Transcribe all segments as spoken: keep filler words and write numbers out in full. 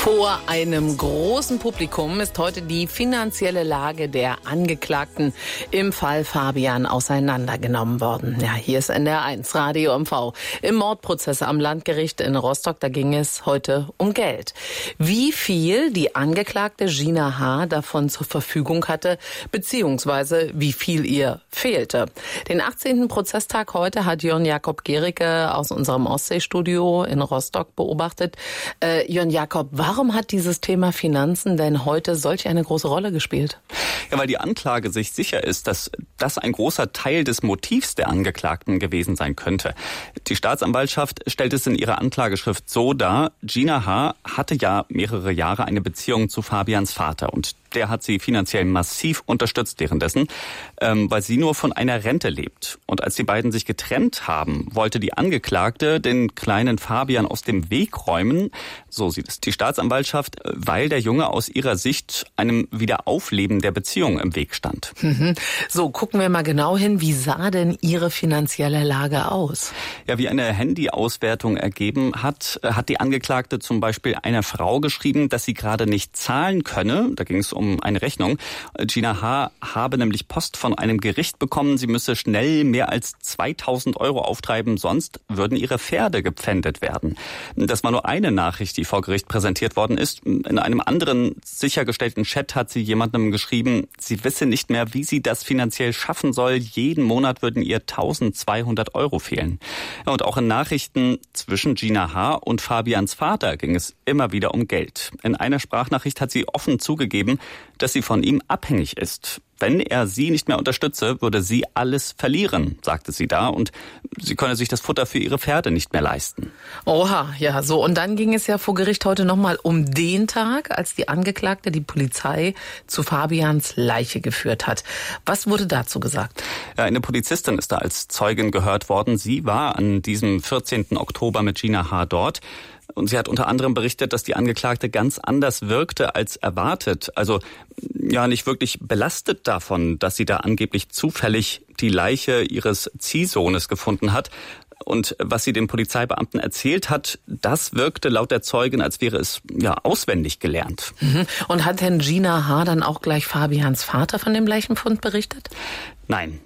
Vor einem großen Publikum ist heute die finanzielle Lage der Angeklagten im Fall Fabian auseinandergenommen worden. Ja, hier ist N D R eins Radio M V. Im Mordprozess am Landgericht in Rostock, da ging es heute um Geld. Wie viel die Angeklagte Gina H. davon zur Verfügung hatte, beziehungsweise wie viel ihr fehlte. Den achtzehnten Prozesstag heute hat Jörn Jakob Gericke aus unserem Ostseestudio in Rostock beobachtet. Äh, Jörn Jakob, warum hat dieses Thema Finanzen denn heute solch eine große Rolle gespielt? Ja, weil die Anklage sich sicher ist, dass das ein großer Teil des Motivs der Angeklagten gewesen sein könnte. Die Staatsanwaltschaft stellt es in ihrer Anklageschrift so dar, Gina H. hatte ja mehrere Jahre eine Beziehung zu Fabians Vater und der hat sie finanziell massiv unterstützt währenddessen, ähm, weil sie nur von einer Rente lebt. Und als die beiden sich getrennt haben, wollte die Angeklagte den kleinen Fabian aus dem Weg räumen, so sieht es die Staatsanwaltschaft, weil der Junge aus ihrer Sicht einem Wiederaufleben der Beziehung im Weg stand. Mhm. So, gucken wir mal genau hin, wie sah denn ihre finanzielle Lage aus? Ja, wie eine Handyauswertung ergeben hat, hat die Angeklagte zum Beispiel einer Frau geschrieben, dass sie gerade nicht zahlen könne. Da ging es um eine Rechnung. Gina H. habe nämlich Post von einem Gericht bekommen, sie müsse schnell mehr als zweitausend Euro auftreiben, sonst würden ihre Pferde gepfändet werden. Das war nur eine Nachricht, die vor Gericht präsentiert worden ist. In einem anderen sichergestellten Chat hat sie jemandem geschrieben, sie wisse nicht mehr, wie sie das finanziell schaffen soll. Jeden Monat würden ihr eintausendzweihundert Euro fehlen. Und auch in Nachrichten zwischen Gina H. und Fabians Vater ging es immer wieder um Geld. In einer Sprachnachricht hat sie offen zugegeben, dass sie von ihm abhängig ist. Wenn er sie nicht mehr unterstütze, würde sie alles verlieren, sagte sie da, und sie könne sich das Futter für ihre Pferde nicht mehr leisten. Oha, ja, so. Und dann ging es ja vor Gericht heute nochmal um den Tag, als die Angeklagte die Polizei zu Fabians Leiche geführt hat. Was wurde dazu gesagt? Ja, eine Polizistin ist da als Zeugin gehört worden. Sie war an diesem vierzehnten Oktober mit Gina H. dort. Und sie hat unter anderem berichtet, dass die Angeklagte ganz anders wirkte als erwartet. Also ja, nicht wirklich belastet davon, dass sie da angeblich zufällig die Leiche ihres Ziehsohnes gefunden hat. Und was sie dem Polizeibeamten erzählt hat, das wirkte laut der Zeugin, als wäre es ja auswendig gelernt. Mhm. Und hat denn Gina H. dann auch gleich Fabians Vater von dem Leichenfund berichtet? Nein.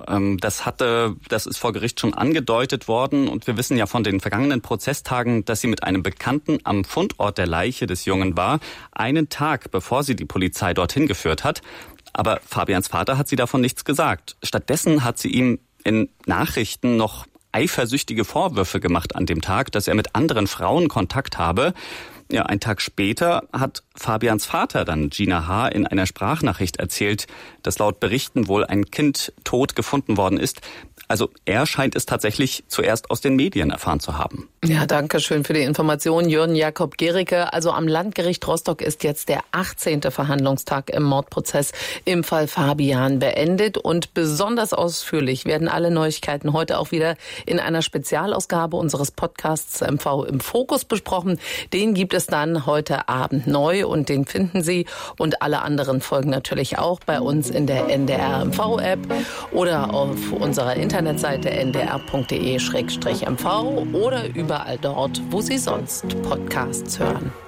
Das hatte, das ist vor Gericht schon angedeutet worden und wir wissen ja von den vergangenen Prozesstagen, dass sie mit einem Bekannten am Fundort der Leiche des Jungen war, einen Tag bevor sie die Polizei dorthin geführt hat. Aber Fabians Vater hat sie davon nichts gesagt. Stattdessen hat sie ihm in Nachrichten noch eifersüchtige Vorwürfe gemacht an dem Tag, dass er mit anderen Frauen Kontakt habe. Ja, ein Tag später hat Fabians Vater dann Gina H. in einer Sprachnachricht erzählt, dass laut Berichten wohl ein Kind tot gefunden worden ist. Also er scheint es tatsächlich zuerst aus den Medien erfahren zu haben. Ja, danke schön für die Information, Jörn Jakob Gericke. Also am Landgericht Rostock ist jetzt der achtzehnte Verhandlungstag im Mordprozess im Fall Fabian beendet. Und besonders ausführlich werden alle Neuigkeiten heute auch wieder in einer Spezialausgabe unseres Podcasts M V im Fokus besprochen. Den gibt es dann heute Abend neu und den finden Sie und alle anderen Folgen natürlich auch bei uns in der N D R M V-App oder auf unserer Internetseite n d r punkt d e slash m v oder überall dort, wo Sie sonst Podcasts hören.